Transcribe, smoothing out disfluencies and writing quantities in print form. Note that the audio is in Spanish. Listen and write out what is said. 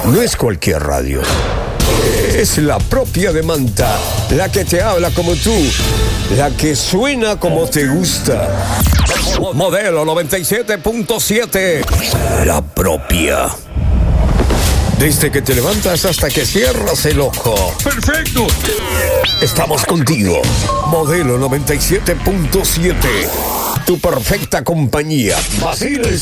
no es cualquier radio. Es la propia de Manta, la que te habla como tú, la que suena como te gusta. Modelo 97.7, la propia. Desde que te levantas hasta que cierras el ojo. ¡Perfecto! Estamos contigo. Modelo 97.7. Tu perfecta compañía. Vaciles